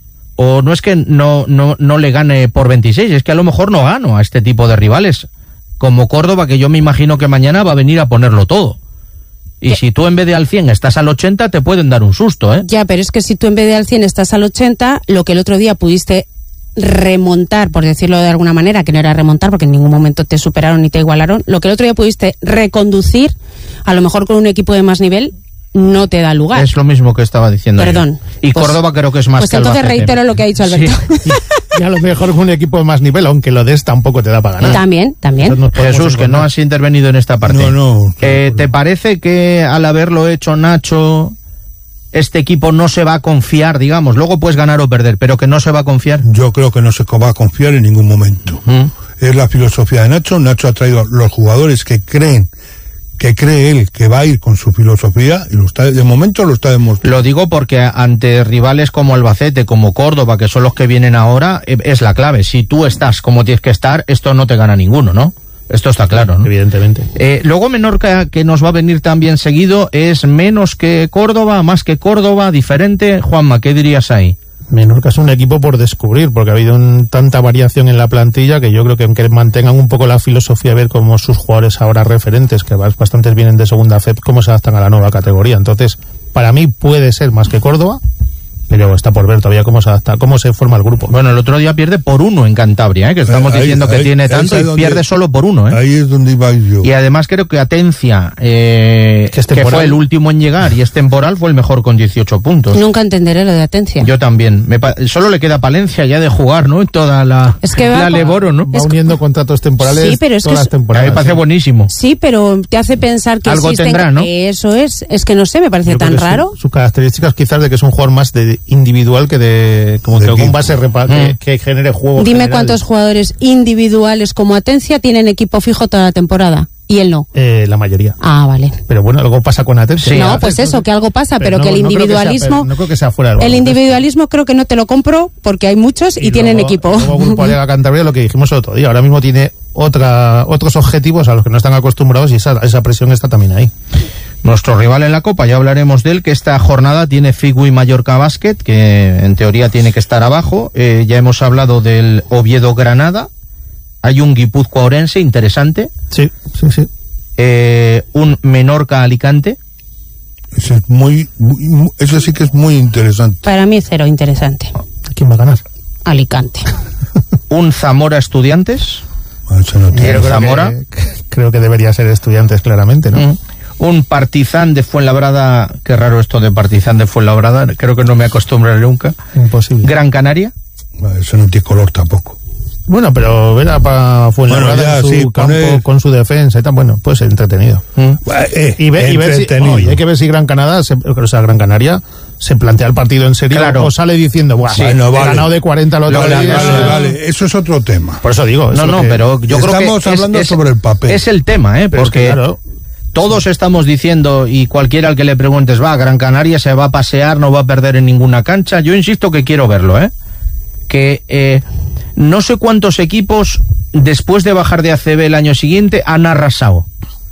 [SPEAKER 3] o no es que no, no, no le gane por veintiséis, es que a lo mejor no gano a este tipo de rivales, como Córdoba, que yo me imagino que mañana va a venir a ponerlo todo. Y si tú en vez de al cien estás al ochenta, te pueden dar un susto, ¿eh?
[SPEAKER 6] Ya, pero es que si tú en vez de al cien estás al ochenta, lo que el otro día pudiste remontar, por decirlo de alguna manera, que no era remontar porque en ningún momento te superaron ni te igualaron, lo que el otro día pudiste reconducir, a lo mejor con un equipo de más nivel, no te da lugar.
[SPEAKER 3] Es lo mismo que estaba diciendo.
[SPEAKER 6] Perdón.
[SPEAKER 3] Yo. Y
[SPEAKER 6] pues,
[SPEAKER 3] Córdoba creo que es más
[SPEAKER 6] pues
[SPEAKER 3] que
[SPEAKER 6] entonces
[SPEAKER 3] Albacete.
[SPEAKER 6] reitero lo que ha dicho Alberto.
[SPEAKER 4] Sí. Y a lo mejor un equipo de más nivel, aunque lo des, tampoco te da para ganar.
[SPEAKER 6] También, también.
[SPEAKER 3] Jesús, que no has intervenido en esta parte.
[SPEAKER 5] No, no.
[SPEAKER 3] Eh, ¿Te parece que al haberlo hecho Nacho, este equipo no se va a confiar, digamos? Luego puedes ganar o perder, pero que no se va a confiar.
[SPEAKER 5] Yo creo que no se va a confiar en ningún momento.
[SPEAKER 3] ¿Mm?
[SPEAKER 5] Es la filosofía de Nacho. Nacho ha traído los jugadores que creen, que cree él que va a ir con su filosofía, y lo está, de momento lo está demostrando.
[SPEAKER 3] Lo digo porque ante rivales como Albacete, como Córdoba, que son los que vienen ahora, es la clave. Si tú estás como tienes que estar, esto no te gana ninguno, ¿no? Esto está claro, ¿no?
[SPEAKER 4] Evidentemente.
[SPEAKER 3] Eh, luego Menorca, que nos va a venir también seguido, es menos que Córdoba, más que Córdoba, diferente. Juanma, ¿qué dirías ahí?
[SPEAKER 4] Menorca es un equipo por descubrir, porque ha habido un, tanta variación en la plantilla que yo creo que aunque mantengan un poco la filosofía, ver cómo sus jugadores ahora referentes, que bastantes vienen de segunda F E P, cómo se adaptan a la nueva categoría. Entonces, para mí puede ser más que Córdoba, pero está por ver todavía cómo se adapta, cómo se forma el grupo.
[SPEAKER 3] Bueno, el otro día pierde por uno en Cantabria, ¿eh? Que estamos ahí, diciendo que ahí, tiene tanto y donde, pierde solo por uno, ¿eh?
[SPEAKER 5] Ahí es donde iba yo.
[SPEAKER 3] Y además creo que Atencia, eh, que, es que fue el último en llegar y es temporal, fue el mejor con dieciocho puntos.
[SPEAKER 6] Nunca entenderé lo de Atencia.
[SPEAKER 3] Yo también. Me solo le queda a Palencia ya de jugar, ¿no? En toda la,
[SPEAKER 6] es que
[SPEAKER 3] la Leboro, ¿no?
[SPEAKER 4] Va uniendo contratos temporales.
[SPEAKER 6] Sí, pero es
[SPEAKER 4] todas
[SPEAKER 6] que
[SPEAKER 4] las temporadas.
[SPEAKER 3] A mí me parece
[SPEAKER 4] ¿sí?
[SPEAKER 3] buenísimo.
[SPEAKER 6] Sí, pero te hace pensar que
[SPEAKER 3] algo
[SPEAKER 6] existen,
[SPEAKER 3] tendrá, ¿no?
[SPEAKER 6] Eso es, es que no sé, me parece yo tan raro.
[SPEAKER 4] Sus su características quizás de que es un jugador más de individual que de como de que algún base repa, mm. que, que genere juego.
[SPEAKER 6] Dime
[SPEAKER 4] general.
[SPEAKER 6] Cuántos jugadores individuales como Atencia tienen equipo fijo toda la temporada. Y él no.
[SPEAKER 4] Eh, la mayoría.
[SPEAKER 6] Ah, vale.
[SPEAKER 4] Pero bueno, algo pasa con Atencia.
[SPEAKER 6] Sí, no, pues eso, que algo pasa, pero, pero no, que el individualismo...
[SPEAKER 4] No creo que sea, no creo que sea fuera del
[SPEAKER 6] el individualismo creo que no te lo compro porque hay muchos y, y tienen
[SPEAKER 4] luego,
[SPEAKER 6] equipo.
[SPEAKER 4] Luego Grupo Alega Cantabria, lo que dijimos el otro día, ahora mismo tiene otra otros objetivos a los que no están acostumbrados y esa, esa presión está también ahí.
[SPEAKER 3] Nuestro rival en la Copa, ya hablaremos de él, que esta jornada tiene Figui y Mallorca Basket, que en teoría tiene que estar abajo. Eh, ya hemos hablado del Oviedo Granada. Hay un Guipúzcoa Orense interesante.
[SPEAKER 4] Sí, sí, sí.
[SPEAKER 3] Eh, un Menorca Alicante.
[SPEAKER 5] Eso, es muy, muy, eso sí que es muy interesante.
[SPEAKER 6] Para mí cero interesante.
[SPEAKER 4] ¿Quién va a ganar?
[SPEAKER 6] Alicante.
[SPEAKER 3] Un Zamora Estudiantes.
[SPEAKER 5] Eso no tiene.
[SPEAKER 3] Creo, Zamora.
[SPEAKER 4] Que, creo que debería ser Estudiantes claramente, ¿no?
[SPEAKER 3] Mm. Un Partizan de Fuenlabrada. Qué raro esto de Partizan de Fuenlabrada. Creo que no me acostumbraré nunca.
[SPEAKER 4] Imposible.
[SPEAKER 3] Gran Canaria.
[SPEAKER 5] Eso no tiene color tampoco.
[SPEAKER 4] Bueno, pero verá para Fuenlabrada bueno, ya, con su sí, campo, pone... con su defensa y tal, bueno, pues entretenido.
[SPEAKER 3] Mm.
[SPEAKER 5] Eh,
[SPEAKER 4] y, ve, y, ver si, oh, y hay que ver si Gran Canadá, se, o sea, Gran Canaria se plantea el partido en serio, claro. O sale diciendo, buah, sí, no, vale. He ganado de cuarenta al otro
[SPEAKER 5] vale,
[SPEAKER 4] día.
[SPEAKER 5] Vale, vale, eso es otro tema.
[SPEAKER 4] Por eso digo.
[SPEAKER 3] Eso no, no,
[SPEAKER 4] que...
[SPEAKER 3] pero yo creo que
[SPEAKER 5] estamos hablando
[SPEAKER 3] es,
[SPEAKER 5] sobre el papel.
[SPEAKER 3] Es el tema, ¿eh?
[SPEAKER 4] Pero
[SPEAKER 3] Porque
[SPEAKER 4] es que, claro,
[SPEAKER 3] todos estamos diciendo, y cualquiera al que le preguntes, va, Gran Canaria se va a pasear, no va a perder en ninguna cancha. Yo insisto que quiero verlo, ¿eh? Que eh, no sé cuántos equipos después de bajar de A C B el año siguiente han arrasado,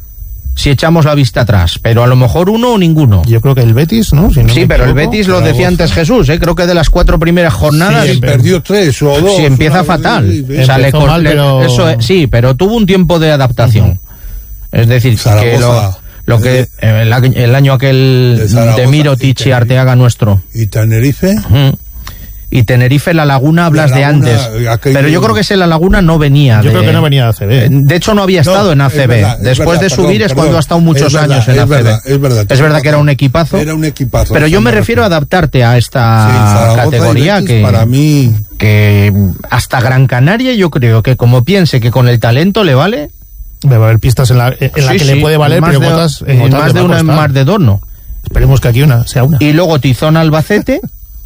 [SPEAKER 3] si echamos la vista atrás, pero a lo mejor uno o ninguno.
[SPEAKER 4] Yo creo que el Betis, ¿no? Si no
[SPEAKER 3] sí, pero equivoco, el Betis lo decía antes Jesús, ¿eh? Creo que de las cuatro primeras jornadas
[SPEAKER 5] sí, perdió tres o dos.
[SPEAKER 3] Sí, empieza fatal. O sea, le
[SPEAKER 4] mal, pero...
[SPEAKER 3] eso es, sí, pero tuvo un tiempo de adaptación. Uh-huh. Es decir,
[SPEAKER 5] Zaragoza,
[SPEAKER 3] que lo, lo que el, el año aquel de, Zaragoza, de Mirotic y, y Arteaga nuestro.
[SPEAKER 5] ¿Y Tenerife?
[SPEAKER 3] Uh-huh. Y Tenerife, La Laguna, hablas la Laguna, de antes. Aquello... Pero yo creo que ese La Laguna no venía.
[SPEAKER 4] Yo
[SPEAKER 3] de...
[SPEAKER 4] creo que no venía de A C B.
[SPEAKER 3] De hecho, no había estado no, en A C B. Es verdad, Después es verdad, de subir perdón, es cuando perdón, ha estado muchos
[SPEAKER 5] verdad,
[SPEAKER 3] años en A C B.
[SPEAKER 5] Verdad, es verdad,
[SPEAKER 3] es verdad que era un equipazo.
[SPEAKER 5] Era un equipazo.
[SPEAKER 3] Pero yo me refiero a adaptarte a esta sí, categoría que,
[SPEAKER 5] para mí...
[SPEAKER 3] que hasta Gran Canaria yo creo que como piense que con el talento le vale...
[SPEAKER 4] Va a haber pistas en la, en
[SPEAKER 3] sí,
[SPEAKER 4] la que
[SPEAKER 3] sí,
[SPEAKER 4] le puede valer, pero
[SPEAKER 3] de,
[SPEAKER 4] botas,
[SPEAKER 3] en en más de una, en más de dos no.
[SPEAKER 4] Esperemos que aquí una sea una.
[SPEAKER 3] Y luego Tizón Albacete...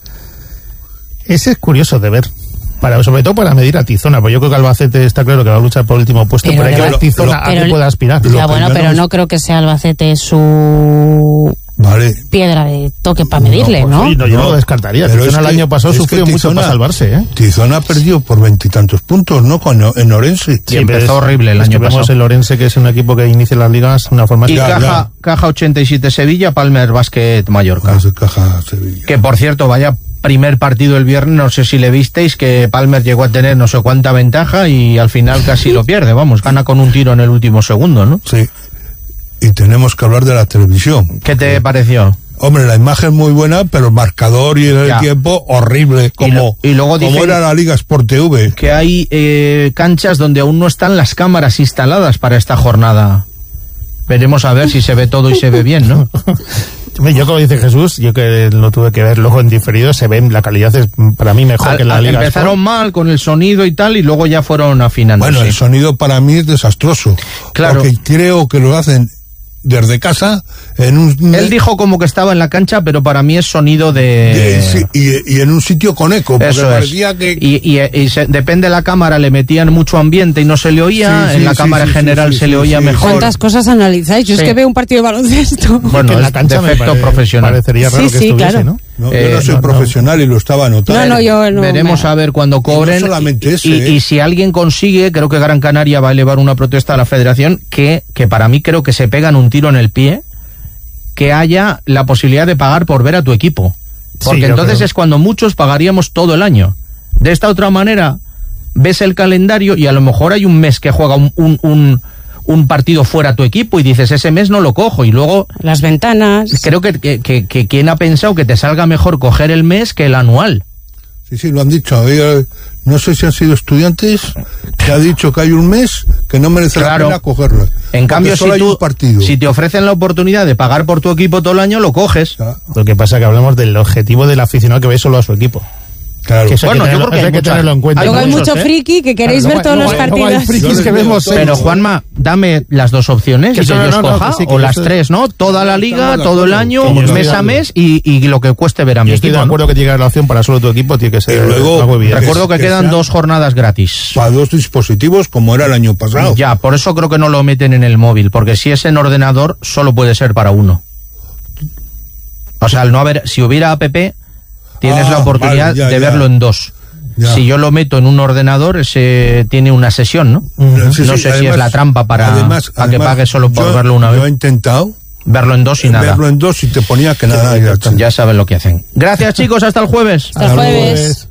[SPEAKER 4] Ese es curioso de ver, para, sobre todo para medir a Tizona, porque yo creo que Albacete está claro que va a luchar por el último puesto, pero, pero hay que ver Tizona a qué puede aspirar.
[SPEAKER 6] Ya bueno, pero es... no creo que sea Albacete su vale. piedra de toque para medirle, ¿no?
[SPEAKER 4] Pues, ¿no? Sí, no, yo no lo descartaría. Tizona es que, el año pasado sufrió Tizona, mucho para salvarse, ¿eh?
[SPEAKER 5] Tizona perdió por veintitantos puntos, ¿no? Con, en Orense.
[SPEAKER 3] Sí, empezó horrible el
[SPEAKER 4] es
[SPEAKER 3] año
[SPEAKER 4] que
[SPEAKER 3] pasado.
[SPEAKER 4] Vemos el Orense, que es un equipo que inicia las ligas de una forma...
[SPEAKER 3] Y
[SPEAKER 4] ya,
[SPEAKER 3] Caja,
[SPEAKER 4] ya.
[SPEAKER 3] Caja ochenta y siete Sevilla, Palmer Basket Mallorca.
[SPEAKER 5] Ah, Caja Sevilla.
[SPEAKER 3] Que por cierto, vaya... primer partido el viernes, no sé si le visteis, que Palmer llegó a tener no sé cuánta ventaja y al final casi lo pierde, vamos, gana con un tiro en el último segundo, ¿no?
[SPEAKER 5] Sí, y tenemos que hablar de la televisión.
[SPEAKER 3] ¿Qué te eh, pareció?
[SPEAKER 5] Hombre, la imagen muy buena, pero el marcador y el ya. tiempo horrible, como, y lo, y luego como era la Liga Sport T V.
[SPEAKER 3] Que hay eh, canchas donde aún no están las cámaras instaladas para esta jornada. Veremos a ver si se ve todo y se ve bien, ¿no?
[SPEAKER 4] Yo, como dice Jesús, yo que lo tuve que ver luego en diferido, se ven, la calidad es para mí mejor
[SPEAKER 3] al,
[SPEAKER 4] que la
[SPEAKER 3] al,
[SPEAKER 4] Liga
[SPEAKER 3] Empezaron
[SPEAKER 4] Sport.
[SPEAKER 3] mal con el sonido y tal, y luego ya fueron afinando.
[SPEAKER 5] Bueno,
[SPEAKER 3] sí.
[SPEAKER 5] el sonido para mí es desastroso.
[SPEAKER 3] Claro.
[SPEAKER 5] Porque creo que lo hacen desde casa en un...
[SPEAKER 3] Él dijo como que estaba en la cancha, pero para mí es sonido de...
[SPEAKER 5] de sí, y, y en un sitio con eco, porque
[SPEAKER 3] Eso
[SPEAKER 5] parecía
[SPEAKER 3] es.
[SPEAKER 5] que...
[SPEAKER 3] Y, y, y se, depende de la cámara, le metían mucho ambiente y no se le oía,
[SPEAKER 5] Sí, sí,
[SPEAKER 3] en la
[SPEAKER 5] sí,
[SPEAKER 3] cámara
[SPEAKER 5] sí,
[SPEAKER 3] general
[SPEAKER 5] sí, sí,
[SPEAKER 3] se le
[SPEAKER 5] sí,
[SPEAKER 3] oía
[SPEAKER 5] sí.
[SPEAKER 3] mejor.
[SPEAKER 6] ¿Cuántas cosas analizáis? Yo
[SPEAKER 3] Sí.
[SPEAKER 6] es que veo un partido de baloncesto.
[SPEAKER 3] Bueno,
[SPEAKER 4] Que en la
[SPEAKER 3] es
[SPEAKER 4] cancha me
[SPEAKER 3] defecto
[SPEAKER 4] pare-
[SPEAKER 3] profesional.
[SPEAKER 4] Parecería raro
[SPEAKER 6] Sí,
[SPEAKER 4] que
[SPEAKER 6] sí,
[SPEAKER 4] estuviese,
[SPEAKER 6] claro.
[SPEAKER 4] ¿no?
[SPEAKER 5] No,
[SPEAKER 3] Eh,
[SPEAKER 5] yo no soy
[SPEAKER 3] no,
[SPEAKER 5] profesional y lo estaba notando.
[SPEAKER 6] No, no, yo no.
[SPEAKER 3] Veremos
[SPEAKER 6] me-
[SPEAKER 3] a ver cuando cobren.
[SPEAKER 5] Y no solamente
[SPEAKER 3] y,
[SPEAKER 5] ese,
[SPEAKER 3] y-
[SPEAKER 5] ¿eh?
[SPEAKER 3] y si alguien consigue, creo que Gran Canaria va a elevar una protesta a la federación, que, que para mí creo que se pegan un tiro en el pie, que haya la posibilidad de pagar por ver a tu equipo. Porque
[SPEAKER 4] Sí, yo
[SPEAKER 3] entonces
[SPEAKER 4] creo.
[SPEAKER 3] es cuando muchos pagaríamos todo el año. De esta otra manera, ves el calendario y a lo mejor hay un mes que juega un, un, un, un partido fuera tu equipo y dices, ese mes no lo cojo, y luego...
[SPEAKER 6] Las ventanas.
[SPEAKER 3] Creo que, que, que, que quien ha pensado que te salga mejor coger el mes que el anual.
[SPEAKER 5] Sí, sí, lo han dicho. Eh, no sé si han sido estudiantes que ha dicho que hay un mes que no merece
[SPEAKER 3] Claro.
[SPEAKER 5] la pena cogerlo.
[SPEAKER 3] En cambio,
[SPEAKER 5] solo
[SPEAKER 3] si,
[SPEAKER 5] hay
[SPEAKER 3] tú,
[SPEAKER 5] un partido.
[SPEAKER 3] si te ofrecen la oportunidad de pagar por tu equipo todo el año, lo coges.
[SPEAKER 5] Ah,
[SPEAKER 4] Lo que pasa es que hablamos del objetivo del aficionado que ve solo a su equipo.
[SPEAKER 5] claro.
[SPEAKER 4] Que eso hay
[SPEAKER 3] Bueno,
[SPEAKER 4] que
[SPEAKER 3] yo
[SPEAKER 4] tenerlo,
[SPEAKER 3] creo que
[SPEAKER 4] eso
[SPEAKER 3] hay
[SPEAKER 4] hay que
[SPEAKER 3] mucha-
[SPEAKER 4] tenerlo en cuenta.
[SPEAKER 3] hay
[SPEAKER 6] Luego hay
[SPEAKER 3] muchos,
[SPEAKER 6] mucho
[SPEAKER 3] ¿eh?
[SPEAKER 6] friki que queréis
[SPEAKER 4] Claro,
[SPEAKER 6] ver todos
[SPEAKER 4] luego
[SPEAKER 6] los
[SPEAKER 4] hay- luego hay
[SPEAKER 6] partidos.
[SPEAKER 4] frikis
[SPEAKER 5] Yo
[SPEAKER 4] que
[SPEAKER 5] les
[SPEAKER 4] vemos
[SPEAKER 5] veo
[SPEAKER 4] series.
[SPEAKER 3] Pero Juanma, dame las dos opciones,
[SPEAKER 4] Que
[SPEAKER 3] y
[SPEAKER 4] eso
[SPEAKER 3] que
[SPEAKER 4] no,
[SPEAKER 3] yo
[SPEAKER 4] no, no,
[SPEAKER 3] escoja,
[SPEAKER 4] que sí, que
[SPEAKER 3] o
[SPEAKER 4] yo
[SPEAKER 3] las
[SPEAKER 4] estoy-
[SPEAKER 3] tres, ¿no? Toda la liga,
[SPEAKER 5] Estamos de
[SPEAKER 3] todo el
[SPEAKER 5] acuerdo.
[SPEAKER 3] año,
[SPEAKER 4] Que yo estoy
[SPEAKER 3] mes
[SPEAKER 4] de
[SPEAKER 3] a
[SPEAKER 4] acuerdo.
[SPEAKER 3] mes, y, y lo que cueste ver a mi
[SPEAKER 4] Yo estoy
[SPEAKER 3] equipo,
[SPEAKER 4] de
[SPEAKER 3] ¿no?
[SPEAKER 4] acuerdo que llegue a la opción para solo tu equipo, tiene que ser
[SPEAKER 5] Y luego-
[SPEAKER 4] algo evidente.
[SPEAKER 3] Recuerdo que
[SPEAKER 5] que
[SPEAKER 3] quedan
[SPEAKER 5] sean-
[SPEAKER 3] dos jornadas gratis.
[SPEAKER 5] Para dos dispositivos como era el año pasado.
[SPEAKER 3] Ya, por eso creo que no lo meten en el móvil, porque si es en ordenador, solo puede ser para uno. O sea, al no haber, si hubiera app, tienes
[SPEAKER 5] Ah,
[SPEAKER 3] la oportunidad
[SPEAKER 5] vale, ya,
[SPEAKER 3] de
[SPEAKER 5] ya.
[SPEAKER 3] verlo en dos.
[SPEAKER 5] Ya.
[SPEAKER 3] Si yo lo meto en un ordenador, ese tiene una sesión, ¿no?
[SPEAKER 5] Sí,
[SPEAKER 3] no
[SPEAKER 5] sí,
[SPEAKER 3] sé si es
[SPEAKER 5] además-
[SPEAKER 3] la trampa para,
[SPEAKER 5] además-
[SPEAKER 3] para que
[SPEAKER 5] además,
[SPEAKER 3] pagues solo por
[SPEAKER 5] yo-
[SPEAKER 3] verlo una
[SPEAKER 5] Yo he
[SPEAKER 3] vez.
[SPEAKER 5] intentado
[SPEAKER 3] Verlo en dos y nada.
[SPEAKER 5] verlo en dos y te ponía que nada. y ya está.
[SPEAKER 3] Ya saben lo que hacen. Gracias, chicos, hasta el jueves.
[SPEAKER 6] Hasta el jueves.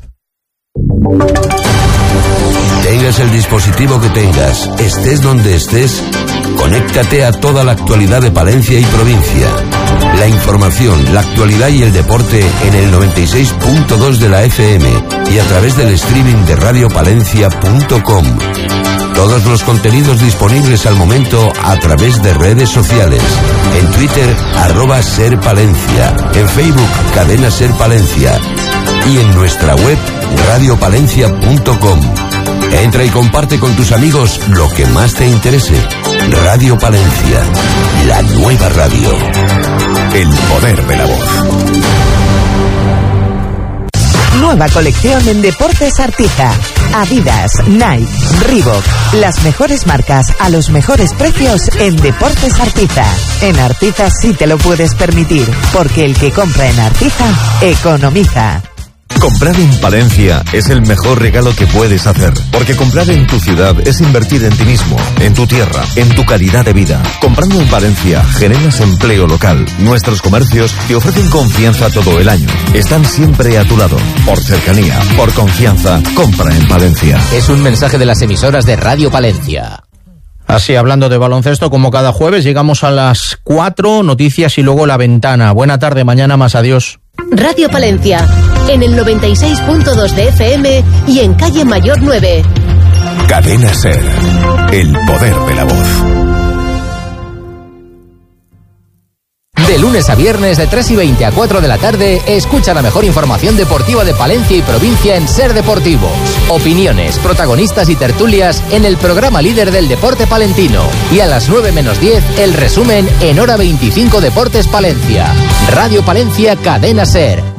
[SPEAKER 8] Tengas el dispositivo que tengas, estés donde estés, conéctate a toda la actualidad de Palencia y provincia. La información, la actualidad y el deporte en el noventa y seis punto dos de la F M y a través del streaming de radio palencia punto com. Todos los contenidos disponibles al momento a través de redes sociales. En Twitter, arroba Ser Palencia. En Facebook, Cadena Ser Palencia. Y en nuestra web, radio palencia punto com. Entra y comparte con tus amigos lo que más te interese. Radio Palencia, la nueva radio. El poder de la voz.
[SPEAKER 1] Nueva colección en Deportes Artiza. Adidas, Nike, Reebok. Las mejores marcas a los mejores precios en Deportes Artiza. En Artiza sí te lo puedes permitir, porque el que compra en Artiza, economiza.
[SPEAKER 9] Comprar en Palencia es el mejor regalo que puedes hacer, porque comprar en tu ciudad es invertir en ti mismo, en tu tierra, en tu calidad de vida. Comprando en Palencia generas empleo local. Nuestros comercios te ofrecen confianza todo el año. Están siempre a tu lado. Por cercanía, por confianza, compra en Palencia.
[SPEAKER 2] Es un mensaje de las emisoras de Radio Palencia.
[SPEAKER 3] Así, hablando de baloncesto, como cada jueves, llegamos a las cuatro, noticias y luego la ventana. Buena tarde, mañana más, adiós.
[SPEAKER 10] Radio Palencia, en el noventa y seis punto dos de F M y en calle Mayor nueve.
[SPEAKER 8] Cadena Ser, el poder de la voz.
[SPEAKER 2] De lunes a viernes de tres y veinte a cuatro de la tarde, escucha la mejor información deportiva de Palencia y provincia en Ser Deportivos. Opiniones, protagonistas y tertulias en el programa líder del deporte palentino. Y a las nueve menos diez, el resumen en Hora veinticinco Deportes Palencia. Radio Palencia, Cadena Ser.